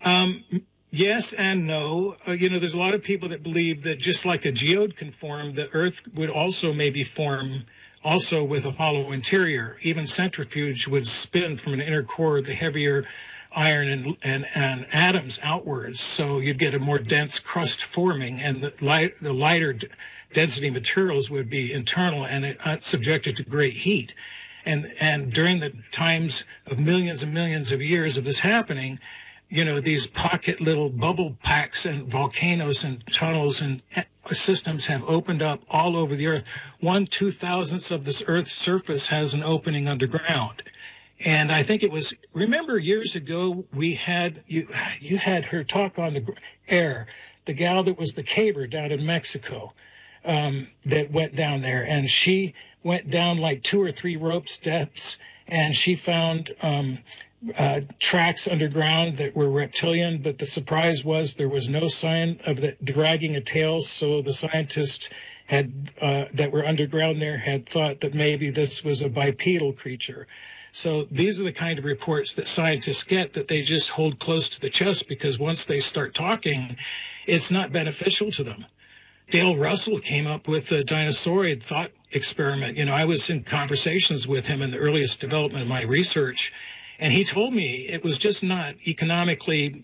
Um, yes and no. There's a lot of people that believe that just like a geode can form, the Earth would also maybe form also with a hollow interior. Even centrifuge would spin from an inner core the heavier iron and atoms outwards. So you'd get a more dense crust forming, and the lighter density materials would be internal and subjected to great heat. And during the times of millions and millions of years of this happening, these pocket little bubble packs and volcanoes and tunnels and systems have opened up all over the Earth. 1/2000th of this Earth's surface has an opening underground. And I think it was, remember years ago, you had her talk on the air, the gal that was the caver down in Mexico, that went down there, and she went down like 2 or 3 rope steps, and she found tracks underground that were reptilian, but the surprise was there was no sign of it dragging a tail, so the scientists that were underground there had thought that maybe this was a bipedal creature. So these are the kind of reports that scientists get that they just hold close to the chest, because once they start talking, it's not beneficial to them. Dale Russell came up with a dinosaurid thought experiment. I was in conversations with him in the earliest development of my research, and he told me it was just not economically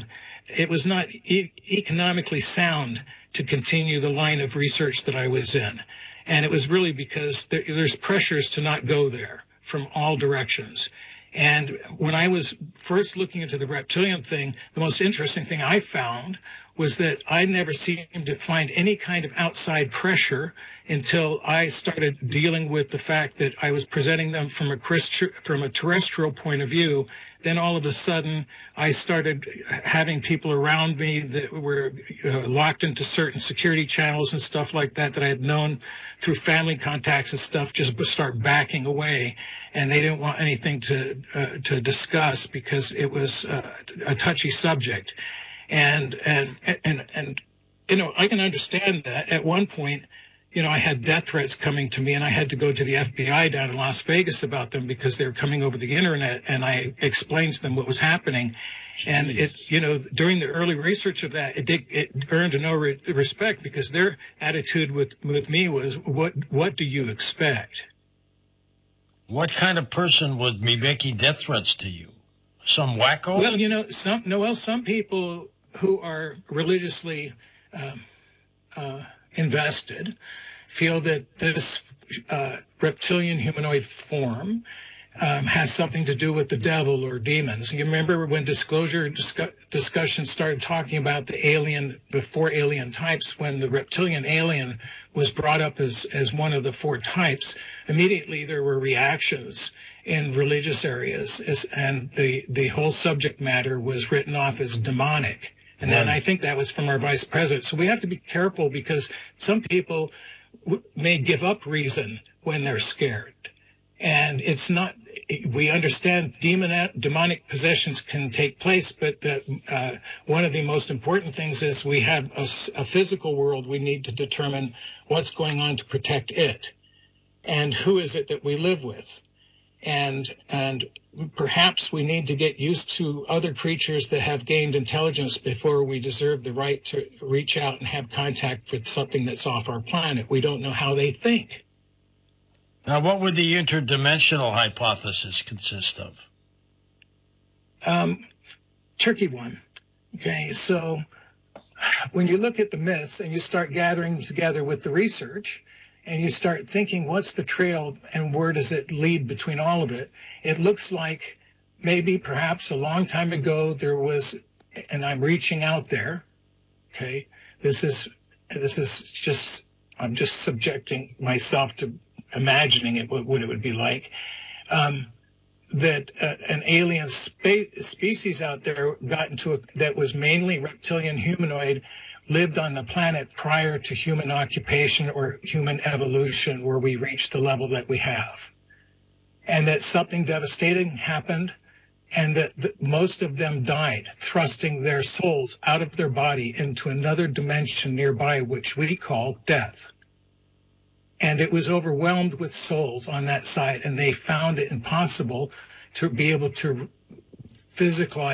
sound to continue the line of research that I was in. And it was really because there's pressures to not go there from all directions. And when I was first looking into the reptilian thing, the most interesting thing I found was that I never seemed to find any kind of outside pressure until I started dealing with the fact that I was presenting them from a terrestrial point of view. Then all of a sudden, I started having people around me that were locked into certain security channels and stuff like that I had known through family contacts and stuff just start backing away, and they didn't want anything to discuss because it was a touchy subject. And I can understand that. At one point, I had death threats coming to me, and I had to go to the FBI down in Las Vegas about them because they were coming over the internet, and I explained to them what was happening. And during the early research of that, it earned no respect, because their attitude with me was, what do you expect? What kind of person would be making death threats to you? Some wacko? Well, some people who are religiously invested feel that this reptilian humanoid form has something to do with the devil or demons. You remember when disclosure discussion started talking about the 4 alien types, when the reptilian alien was brought up as one of the 4 types, immediately there were reactions in religious areas, and the whole subject matter was written off as demonic. And then I think that was from our vice president. So we have to be careful, because some people may give up reason when they're scared. And it's not, we understand demonic possessions can take place, but one of the most important things is we have a physical world. We need to determine what's going on to protect it, and who is it that we live with. And perhaps we need to get used to other creatures that have gained intelligence before we deserve the right to reach out and have contact with something that's off our planet. We don't know how they think. Now, what would the interdimensional hypothesis consist of? Tricky one. Okay, so when you look at the myths and you start gathering together with the research, and you start thinking, what's the trail and where does it lead between all of it? It looks like maybe perhaps a long time ago there was, and I'm reaching out there, okay? This is just, I'm just subjecting myself to imagining it, what it would be like, that an alien species out there got into that was mainly reptilian humanoid, lived on the planet prior to human occupation or human evolution, where we reached the level that we have. And that something devastating happened, and that most of them died, thrusting their souls out of their body into another dimension nearby, which we call death. And it was overwhelmed with souls on that side, and they found it impossible to be able to physicalize